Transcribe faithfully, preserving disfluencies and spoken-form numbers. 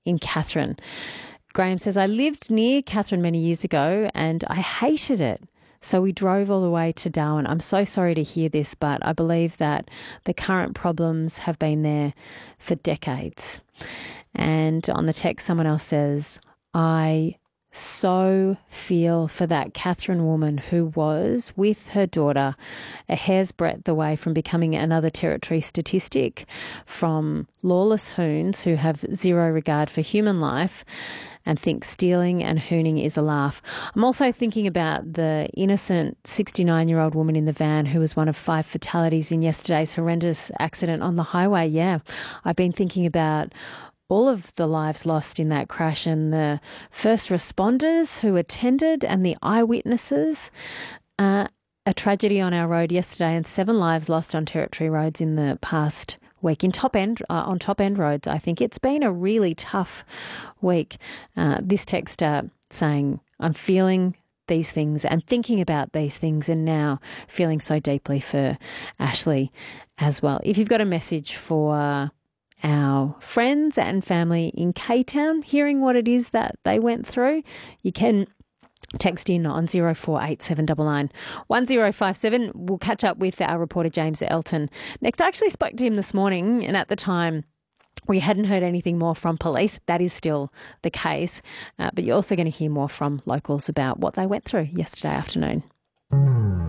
in Katherine. Graham says, I lived near Katherine many years ago and I hated it. So we drove all the way to Darwin. I'm so sorry to hear this, but I believe that the current problems have been there for decades. And on the text, someone else says, I so feel for that Katherine woman who was, with her daughter, a hair's breadth away from becoming another territory statistic, from lawless hoons who have zero regard for human life and think stealing and hooning is a laugh. I'm also thinking about the innocent sixty-nine-year-old woman in the van who was one of five fatalities in yesterday's horrendous accident on the highway. Yeah, I've been thinking about all of the lives lost in that crash and the first responders who attended and the eyewitnesses. Uh, a tragedy on our road yesterday and seven lives lost on Territory roads in the past week in top end uh, on top end roads. I think it's been a really tough week. Uh, this texter saying, I'm feeling these things and thinking about these things and now feeling so deeply for Ashley as well. If you've got a message for our friends and family in K-Town, hearing what it is that they went through, you can text in on zero four eight seven nine nine one zero five seven. We'll catch up with our reporter James Elton next. I actually spoke to him this morning and at the time we hadn't heard anything more from police. That is still the case. Uh, but you're also going to hear more from locals about what they went through yesterday afternoon.